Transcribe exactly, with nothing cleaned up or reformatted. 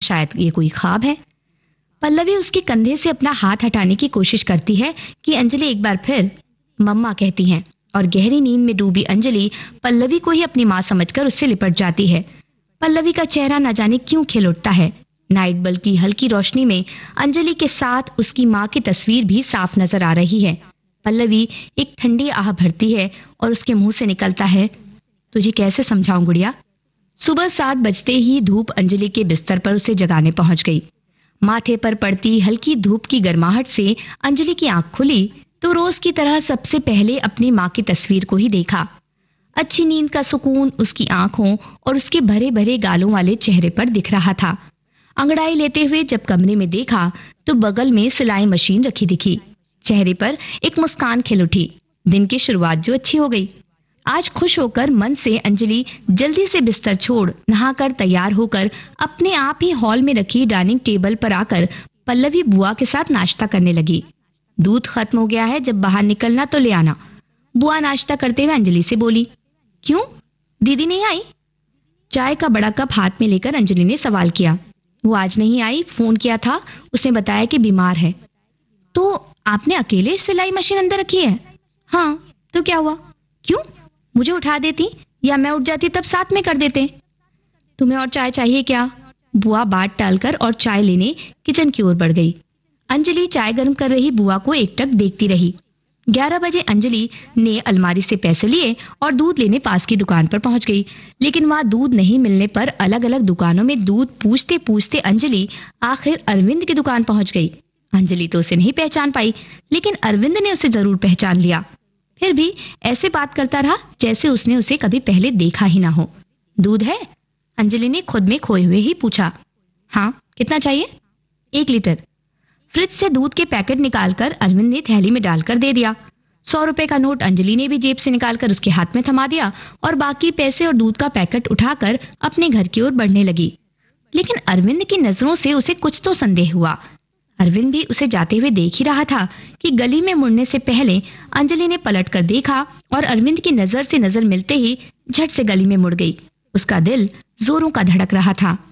शायद ये कोई ख्वाब है। पल्लवी उसके कंधे से अपना हाथ हटाने की कोशिश करती है कि अंजलि एक बार फिर मम्मा कहती हैं और गहरी नींद में डूबी अंजलि पल्लवी को ही अपनी माँ समझकर उससे लिपट जाती है। पल्लवी का चेहरा न जाने क्यों खिल उठता है। नाइट बल्ब की हल्की रोशनी में अंजलि के साथ उसकी माँ की तस्वीर भी साफ नजर आ रही है। पल्लवी एक ठंडी आह भरती है और उसके मुंह से निकलता है, तुझे कैसे समझाऊं गुड़िया। सुबह सात बजते ही धूप अंजलि के बिस्तर पर उसे जगाने पहुंच गई। माथे पर पड़ती हल्की धूप की गर्माहट से अंजलि की आंख खुली तो रोज की तरह सबसे पहले अपनी माँ की तस्वीर को ही देखा। अच्छी नींद का सुकून उसकी आंखों और उसके भरे भरे गालों वाले चेहरे पर दिख रहा था। अंगड़ाई लेते हुए जब कमरे में देखा तो बगल में सिलाई मशीन रखी दिखी। चेहरे पर एक मुस्कान खिल उठी। दिन की शुरुआत जो अच्छी हो गई। आज खुश होकर मन से अंजलि जल्दी से बिस्तर छोड़ नहाकर तैयार होकर अपने आप ही हॉल में रखी डाइनिंग टेबल पर आकर पल्लवी बुआ के साथ नाश्ता करने लगी। दूध खत्म हो गया है, जब बाहर निकलना तो ले आना। बुआ नाश्ता करते हुए अंजलि से बोली। क्यों, दीदी नहीं आई? चाय का बड़ा कप हाथ में लेकर अंजलि ने सवाल किया। वो आज नहीं आई, फोन किया था, उसने बताया कि बीमार है। तो आपने अकेले सिलाई मशीन अंदर रखी है? हाँ, तो क्या हुआ? क्यों, मुझे उठा देती या मैं उठ जाती तब साथ में कर देते। तुम्हें और चाय चाहिए क्या? बुआ बात टालकर और चाय लेने किचन की ओर बढ़ गई। अंजलि चाय गर्म कर रही बुआ को एकटक देखती रही। ग्यारह बजे अंजलि ने अलमारी से पैसे लिए और दूध लेने पास की दुकान पर पहुंच गई, लेकिन वहां दूध नहीं मिलने पर अलग अलग दुकानों में दूध पूछते पूछते अंजलि आखिर अरविंद की दुकान पहुंच गई। अंजलि तो उसे नहीं पहचान पाई, लेकिन अरविंद ने उसे जरूर पहचान लिया। फिर भी ऐसे बात करता रहा जैसे उसने उसे कभी पहले देखा ही ना हो। दूध है? अंजलि ने खुद में खोए हुए ही पूछा। हाँ, कितना चाहिए? एक लीटर। फ्रिज से दूध के पैकेट निकालकर अरविंद ने थैली में डालकर दे दिया। सौ रुपए का नोट अंजलि ने भी जेब से निकालकर उसके हाथ में थमा दिया और बाकी पैसे और दूध का पैकेट उठाकर अपने घर की ओर बढ़ने लगी। लेकिन अरविंद की नजरों से उसे कुछ तो संदेह हुआ। अरविंद भी उसे जाते हुए देख ही रहा था कि गली में मुड़ने से पहले अंजलि ने पलट कर देखा और अरविंद की नजर से नजर मिलते ही झट से गली में मुड़ गई। उसका दिल जोरों का धड़क रहा था।